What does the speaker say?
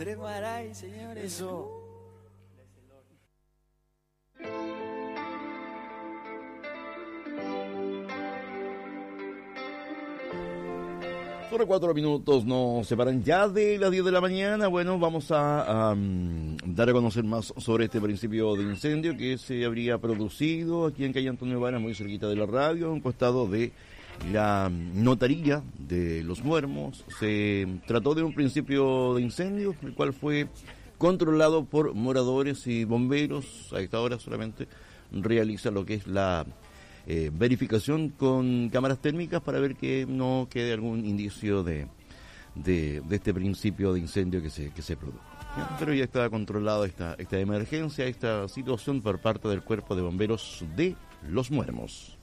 Andrés Maray, señores. Eso. Solo 4 minutos nos separan ya de las 10 de la mañana. Bueno, vamos a dar a conocer más sobre este principio de incendio que se habría producido aquí en calle Antonio Vara, muy cerquita de la radio, a un costado de la notaría de Los Muermos. Se trató de un principio de incendio, el cual fue controlado por moradores y bomberos. A esta hora solamente realiza lo que es la verificación con cámaras térmicas para ver que no quede algún indicio de este principio de incendio que se produjo. Pero ya está controlada esta emergencia, esta situación por parte del Cuerpo de Bomberos de Los Muermos.